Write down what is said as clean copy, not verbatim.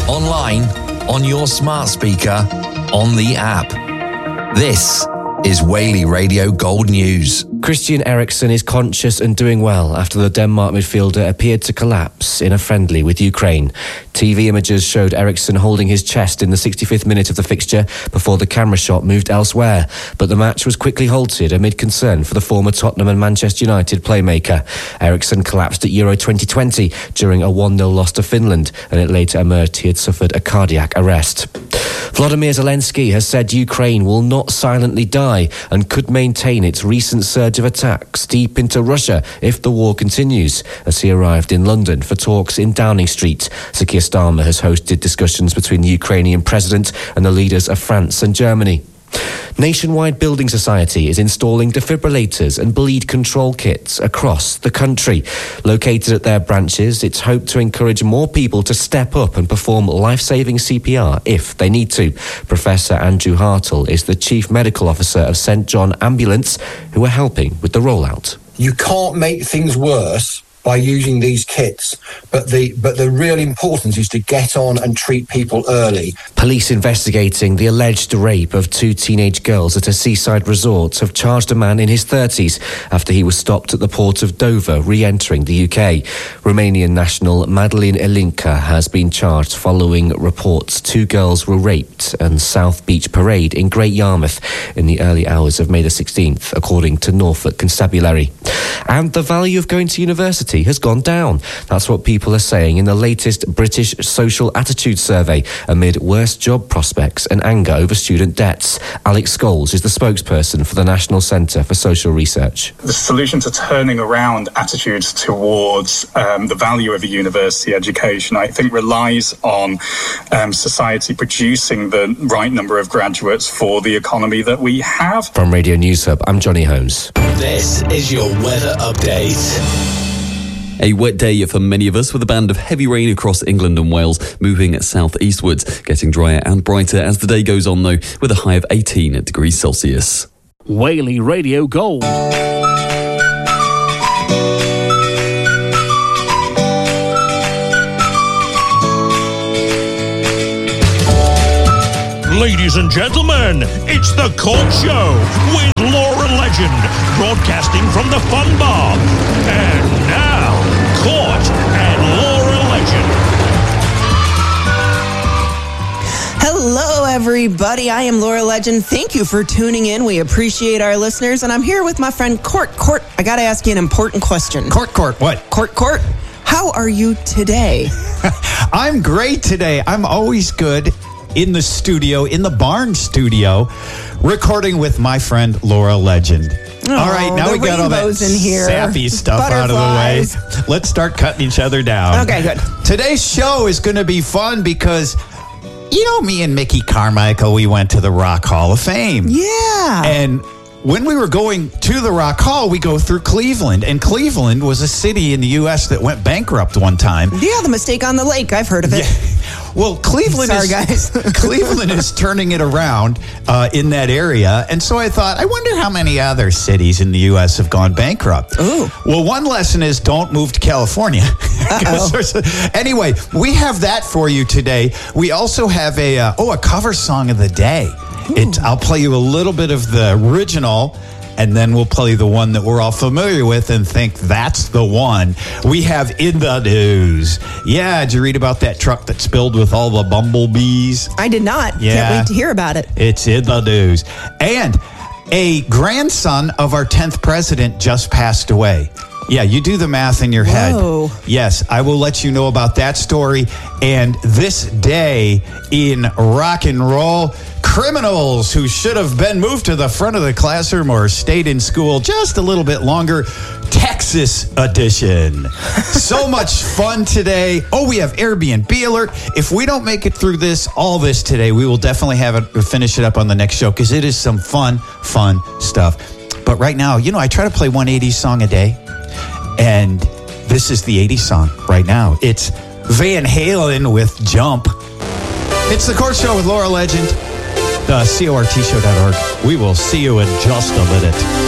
online, on your smart speaker, on the app. This is Whaley Radio Gold News. Christian Eriksen is conscious and doing well after the Denmark midfielder appeared to collapse in a friendly with Ukraine. TV images showed Eriksen holding his chest in the 65th minute of the fixture before the camera shot moved elsewhere. But the match was quickly halted amid concern for the former Tottenham and Manchester United playmaker. Eriksen collapsed at Euro 2020 during a 1-0 loss to Finland, and it later emerged he had suffered a cardiac arrest. Volodymyr Zelensky has said Ukraine will not silently die and could maintain its recent surge of attacks deep into Russia if the war continues, as he arrived in London for talks in Downing Street. Sir Keir Starmer has hosted discussions between the Ukrainian president and the leaders of France and Germany. Nationwide Building Society is installing defibrillators and bleed control kits across the country. Located at their branches, it's hoped to encourage more people to step up and perform life-saving CPR if they need to. Professor Andrew Hartle is the Chief Medical Officer of St John Ambulance, who are helping with the rollout. You can't make things worse by using these kits, but the real importance is to get on and treat people early. Police investigating the alleged rape of 2 teenage girls at a seaside resort have charged a man in his 30s after he was stopped at the port of Dover re-entering the UK. Romanian national Madeleine Elinca has been charged following reports 2 girls were raped at South Beach Parade in Great Yarmouth in the early hours of May the 16th, according to Norfolk Constabulary. And the value of going to university has gone down. That's what people are saying in the latest British Social Attitude Survey amid worse job prospects and anger over student debts. Alex Scholes is the spokesperson for the National Centre for Social Research. The solution to turning around attitudes towards the value of a university education, I think, relies on society producing the right number of graduates for the economy that we have. From Radio News Hub, I'm Johnny Holmes. This is your weather update. A wet day for many of us with a band of heavy rain across England and Wales moving southeastwards, getting drier and brighter as the day goes on though, with a high of 18 degrees Celsius. Whaley Radio Gold. Ladies and gentlemen, it's The Court Show with Laura Legend, broadcasting from the Fun Bar. And now, Court and Laura Legend. Hello, everybody. I am Laura Legend. Thank you for tuning in. We appreciate our listeners. And I'm here with my friend Court. Court, I got to ask you an important question. Court, what? Court, how are you today? I'm great today. I'm always good. In the studio, in the barn studio, recording with my friend Laura Legend. Oh, all right, now we got all that in here. Sappy stuff out of the way. Let's start cutting each other down. Okay, good. Today's show is going to be fun because, you know, me and Mickey Carmichael, we went to the Rock Hall of Fame. Yeah. And when we were going to the Rock Hall, we go through Cleveland. And Cleveland was a city in the U.S. that went bankrupt one time. Yeah, the Mistake on the Lake. I've heard of it. Yeah. Well, Cleveland Cleveland is turning it around in that area. And so I thought, I wonder how many other cities in the U.S. have gone bankrupt. Ooh. Well, one lesson is don't move to California. Anyway, we have that for you today. We also have a cover song of the day. I'll play you a little bit of the original, and then we'll play the one that we're all familiar with and think that's the one. We have In the News. Yeah, did you read about that truck that spilled with all the bumblebees? I did not. Yeah. Can't wait to hear about it. It's in the news. And a grandson of our 10th president just passed away. Yeah, you do the math in your head. Whoa. Yes, I will let you know about that story. And this day in rock and roll, criminals who should have been moved to the front of the classroom or stayed in school just a little bit longer. Texas edition. So much fun today. Oh, we have Airbnb alert. If we don't make it through all this today, we will definitely finish it up on the next show because it is some fun stuff. But right now, I try to play one 80s song a day. And this is the 80s song right now. It's Van Halen with Jump. It's The Court Show with Laura Legend. CORTshow.org. We will see you in just a minute.